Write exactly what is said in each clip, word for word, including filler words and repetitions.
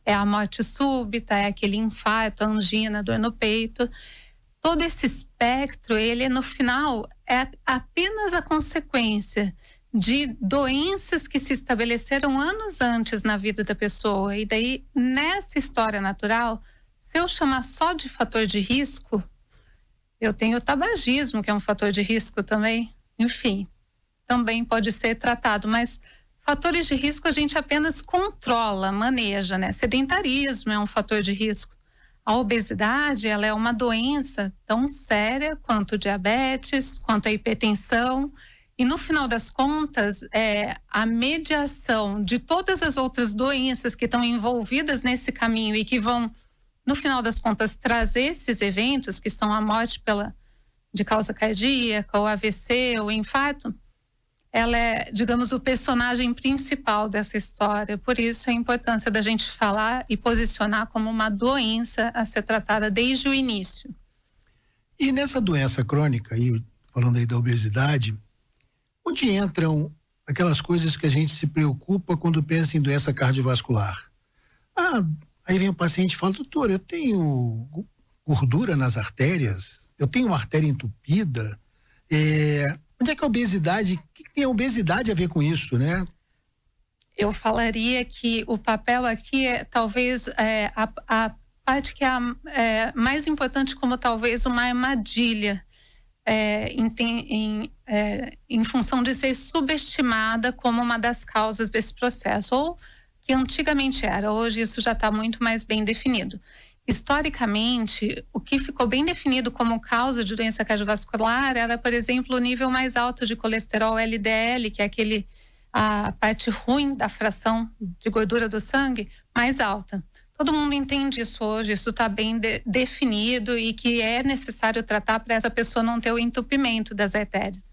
é a morte súbita, é aquele infarto, angina, dor no peito. Todo esse espectro, ele no final é apenas a consequência de doenças que se estabeleceram anos antes na vida da pessoa. E daí, nessa história natural, se eu chamar só de fator de risco, eu tenho o tabagismo, que é um fator de risco também. Enfim, também pode ser tratado, mas fatores de risco a gente apenas controla, maneja, né? Sedentarismo é um fator de risco. A obesidade, ela é uma doença tão séria quanto o diabetes, quanto a hipertensão. E no final das contas, é, a mediação de todas as outras doenças que estão envolvidas nesse caminho e que vão, no final das contas, trazer esses eventos, que são a morte pela, de causa cardíaca, o A V C, o infarto, ela é, digamos, o personagem principal dessa história. Por isso a importância da gente falar e posicionar como uma doença a ser tratada desde o início. E nessa doença crônica, aí, falando aí da obesidade, onde entram aquelas coisas que a gente se preocupa quando pensa em doença cardiovascular? Ah, aí vem o paciente e fala, doutor, eu tenho gordura nas artérias, eu tenho uma artéria entupida, é, onde é que a obesidade, o que tem a obesidade a ver com isso, né? Eu falaria que o papel aqui é talvez é, a, a parte que é, a, é mais importante, como talvez uma armadilha, É, em, em, é, em função de ser subestimada como uma das causas desse processo, ou que antigamente era, hoje isso já está muito mais bem definido. Historicamente, o que ficou bem definido como causa de doença cardiovascular era, por exemplo, o nível mais alto de colesterol L D L, que é aquele, a parte ruim da fração de gordura do sangue, mais alta. Todo mundo entende isso hoje, isso está bem de, definido e que é necessário tratar para essa pessoa não ter o entupimento das artérias.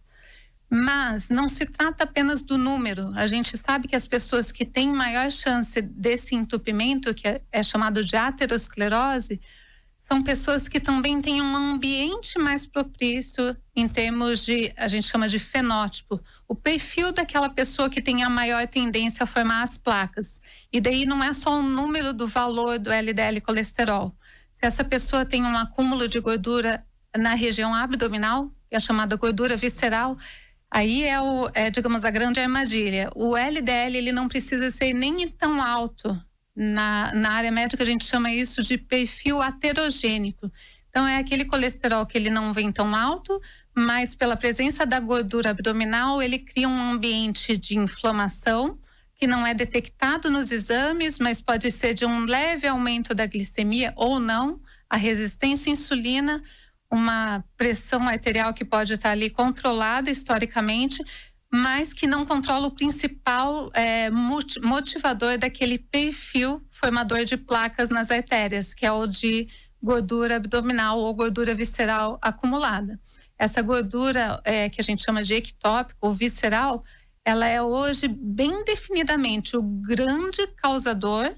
Mas não se trata apenas do número. A gente sabe que as pessoas que têm maior chance desse entupimento, que é, é chamado de aterosclerose, são pessoas que também têm um ambiente mais propício em termos de, a gente chama de fenótipo, o perfil daquela pessoa que tem a maior tendência a formar as placas. E daí não é só o número do valor do L D L colesterol. Se essa pessoa tem um acúmulo de gordura na região abdominal, que é chamada gordura visceral, aí é, o, é, digamos, a grande armadilha. O L D L, ele não precisa ser nem tão alto. Na, na área médica a gente chama isso de perfil aterogênico. Então é aquele colesterol que ele não vem tão alto, mas pela presença da gordura abdominal ele cria um ambiente de inflamação que não é detectado nos exames, mas pode ser de um leve aumento da glicemia ou não, a resistência à insulina, uma pressão arterial que pode estar ali controlada historicamente, mas que não controla o principal é, motivador daquele perfil formador de placas nas artérias, que é o de gordura abdominal ou gordura visceral acumulada. Essa gordura é, que a gente chama de ectópica ou visceral, ela é hoje bem definidamente o grande causador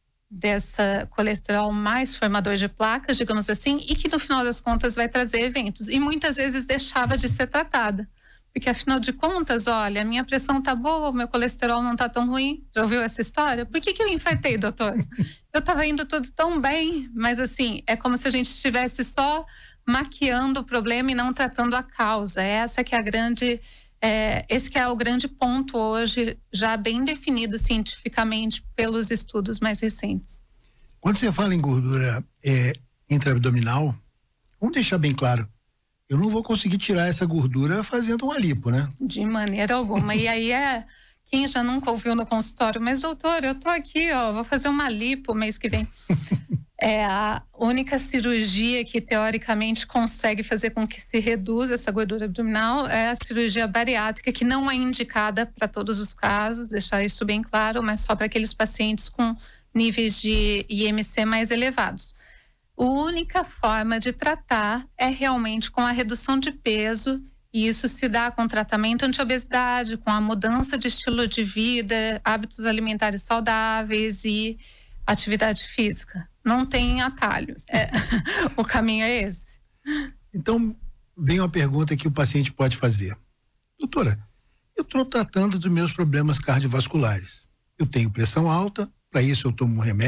dessa colesterol mais formador de placas, digamos assim, e que no final das contas vai trazer eventos. E muitas vezes deixava de ser tratada. Porque afinal de contas, olha, a minha pressão tá boa, o meu colesterol não tá tão ruim. Já ouviu essa história? Por que que eu infartei, doutor? Eu tava indo tudo tão bem, mas assim, é como se a gente estivesse só maquiando o problema e não tratando a causa. Essa que é a grande, é, esse que é o grande ponto hoje, já bem definido cientificamente pelos estudos mais recentes. Quando você fala em gordura é, intraabdominal, vamos deixar bem claro, eu não vou conseguir tirar essa gordura fazendo uma lipo, né? De maneira alguma. E aí é, quem já nunca ouviu no consultório, mas doutor, eu tô aqui, ó, vou fazer uma lipo mês que vem. É a única cirurgia que teoricamente consegue fazer com que se reduza essa gordura abdominal é a cirurgia bariátrica, que não é indicada para todos os casos, deixar isso bem claro, mas só para aqueles pacientes com níveis de I M C mais elevados. A única forma de tratar é realmente com a redução de peso, e isso se dá com tratamento anti-obesidade, com a mudança de estilo de vida, hábitos alimentares saudáveis e atividade física. Não tem atalho. É, o caminho é esse. Então, vem uma pergunta que o paciente pode fazer. Doutora, eu estou tratando dos meus problemas cardiovasculares. Eu tenho pressão alta, para isso eu tomo um remédio.